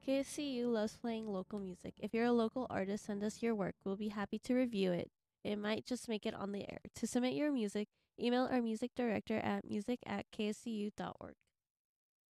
KSCU loves playing local music. If you're a local artist, send us your work. We'll be happy to review it. It might just make it on the air. To submit your music, email our music director at music@kscu.org.